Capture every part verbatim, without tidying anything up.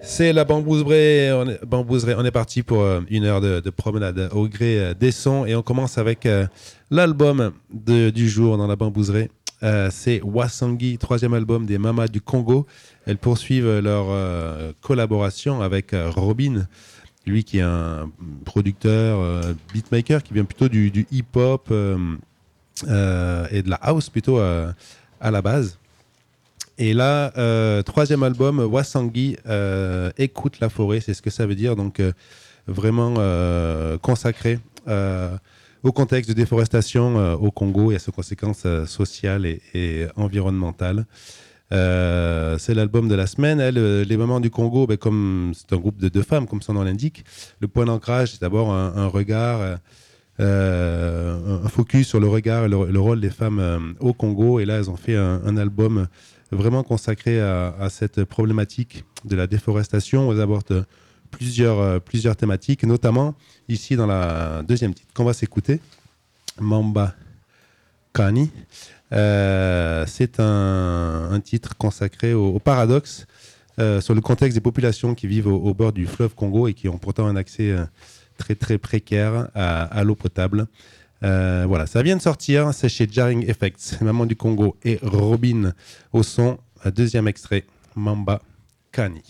C'est la Bambouseraie. On est, Bambouseraie. On est parti pour euh, une heure de, de promenade au gré euh, des sons et on commence avec euh, l'album de, du jour dans la Bambouseraie. Euh, c'est Wasangi, troisième album des Mamas du Congo. Elles poursuivent leur euh, collaboration avec euh, Robin, lui qui est un producteur, euh, beatmaker qui vient plutôt du, du hip-hop euh, euh, et de la house plutôt euh, à la base. Et là, euh, troisième album, Wasangi, euh, écoute la forêt, c'est ce que ça veut dire. Donc, euh, vraiment euh, consacré euh, au contexte de déforestation euh, au Congo et à ses conséquences euh, sociales et, et environnementales. Euh, c'est l'album de la semaine. Elle, euh, les Mamans du Congo, ben, comme c'est un groupe de deux femmes, comme son nom l'indique, le point d'ancrage, c'est d'abord un, un regard, euh, un focus sur le regard et le, le rôle des femmes euh, au Congo. Et là, elles ont fait un, un album vraiment consacré à, à cette problématique de la déforestation. Elles abordent plusieurs, euh, plusieurs thématiques, notamment ici dans la deuxième titre qu'on va s'écouter, Mamba Kani. Euh, c'est un, un titre consacré au, au paradoxe euh, sur le contexte des populations qui vivent au, au bord du fleuve Congo et qui ont pourtant un accès euh, très très précaire à, à l'eau potable. Euh, voilà, ça vient de sortir, c'est chez Jarring Effects, Maman du Congo et Robin au son, un deuxième extrait, Mamba Kani.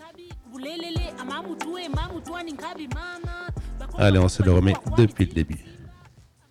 Allez, on se le remet depuis le début.